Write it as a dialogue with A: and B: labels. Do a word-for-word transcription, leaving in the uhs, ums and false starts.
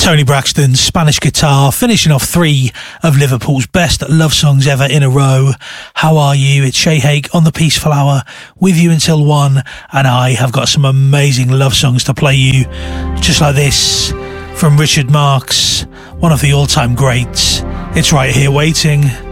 A: Tony Braxton, Spanish guitar, finishing off three of Liverpool's best love songs ever in a row. How are you? It's Shay Haig on the Peaceful Hour with you until one, and I have got some amazing love songs to play you, just like this from Richard Marx, one of the all-time greats. It's right here waiting.